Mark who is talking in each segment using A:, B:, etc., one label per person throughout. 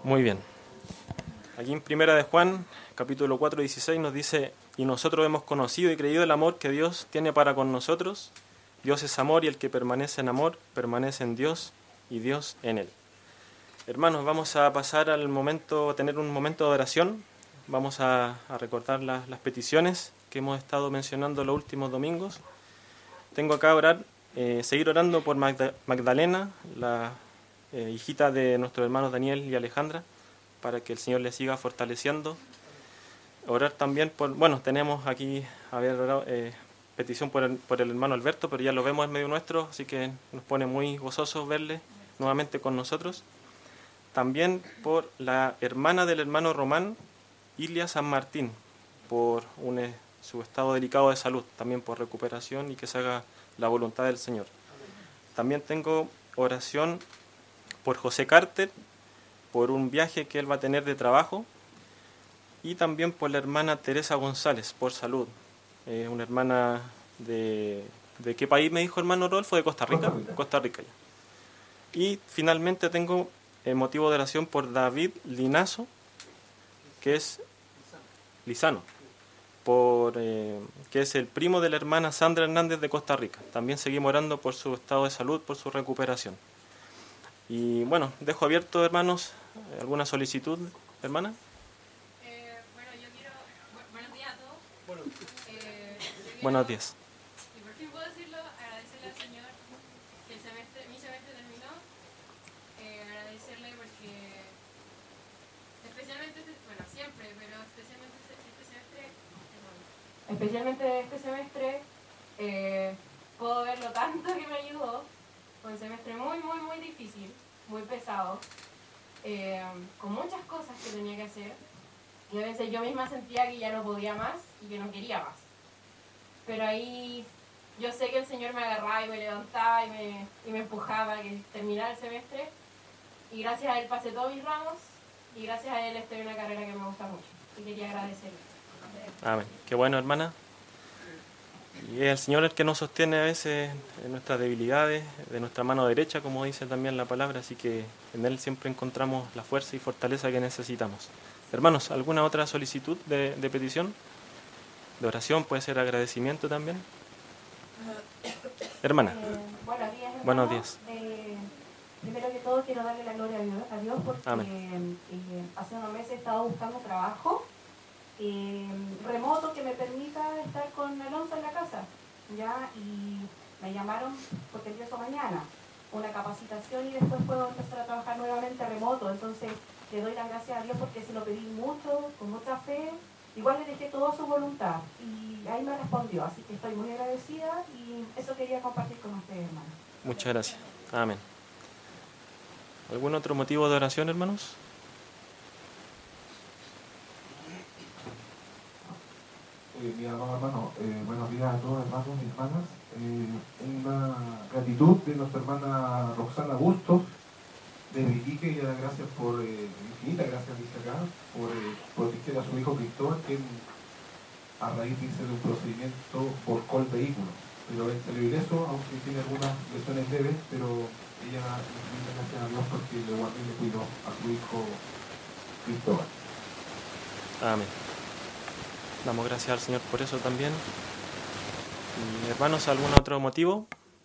A: Muy bien. Aquí en Primera de Juan, capítulo 4, 16, nos dice: y nosotros hemos conocido y creído el amor que Dios tiene para con nosotros. Dios es amor, y el que permanece en amor, permanece en Dios, y Dios en él. Hermanos, vamos a pasar a tener un momento de oración. Vamos a recordar las peticiones que hemos estado mencionando los últimos domingos. Tengo acá seguir orando por Magdalena, la hijita de nuestros hermanos Daniel y Alejandra, para que el Señor les siga fortaleciendo. Orar también tenemos aquí petición por el hermano Alberto, pero ya lo vemos en medio nuestro, así que nos pone muy gozosos verle nuevamente con nosotros. También por la hermana del hermano Román, Ilia San Martín, por su estado delicado de salud, también por recuperación y que se haga la voluntad del Señor. También tengo oración por José Carter, por un viaje que él va a tener de trabajo, y también por la hermana Teresa González, por salud. Una hermana ¿de qué país me dijo hermano Rodolfo? ¿De Costa Rica? Costa Rica ya. Y finalmente tengo motivo de oración por David Linazo, que es Lizano, que es el primo de la hermana Sandra Hernández de Costa Rica. También seguimos orando por su estado de salud, por su recuperación. Y bueno, dejo abierto, hermanos, alguna solicitud, hermana.
B: Yo quiero... Buenos días a todos.
A: Buenos días.
B: Y por fin puedo decirlo, agradecerle al Señor que mi semestre terminó. Agradecerle porque especialmente, siempre, pero especialmente este semestre, puedo ver lo tanto que me ayudó. Fue un semestre muy, muy, muy difícil, muy pesado, con muchas cosas que tenía que hacer, y a veces yo misma sentía que ya no podía más y que no quería más. Pero ahí yo sé que el Señor me agarraba y me levantaba y me empujaba para que terminara el semestre, y gracias a Él pasé todos mis ramos, y gracias a Él estoy en una carrera que me gusta mucho, y quería agradecerle.
A: Amén. Qué bueno, hermana. Y es el Señor el que nos sostiene a veces en nuestras debilidades, de nuestra mano derecha, como dice también la palabra, así que en Él siempre encontramos la fuerza y fortaleza que necesitamos. Hermanos, ¿alguna otra solicitud de petición? De oración, puede ser agradecimiento también. Hermana.
C: Buenos días, hermano.
A: Buenos días.
C: Primero que todo quiero darle la gloria a Dios porque hace unos meses he estado buscando trabajo remoto que me permita estar con Alonso en la casa, ¿ya? Y me llamaron porque empiezo mañana una capacitación y después puedo empezar a trabajar nuevamente remoto. Entonces le doy las gracias a Dios porque se lo pedí mucho, con mucha fe. Igual le dejé todo a su voluntad y ahí me respondió, así que estoy muy agradecida y eso quería compartir con ustedes, hermanos.
A: Muchas gracias. Amén. ¿Algún otro motivo de oración, hermanos?
D: Mi amado hermano, buenos días a todos, hermanos y hermanas. Una gratitud de nuestra hermana Roxana Bustos de Iquique, y a las gracias por infinitas gracias, dice acá, por proteger a su hijo Cristóbal, que a raíz, dice, de un procedimiento por col vehículo, pero él salió ileso, aunque tiene algunas lesiones leves, pero ella infinitas gracias a Dios porque le guardó y le cuidó a su hijo Cristóbal.
A: Amén. Damos gracias al Señor por eso también. Y, hermanos, ¿algún otro motivo?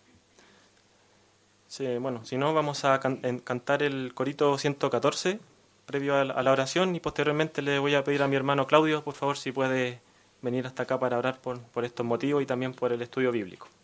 A: Sí, si no, vamos a cantar el corito 114 previo a la oración, y posteriormente le voy a pedir a mi hermano Claudio, por favor, si puede venir hasta acá para orar por estos motivos y también por el estudio bíblico.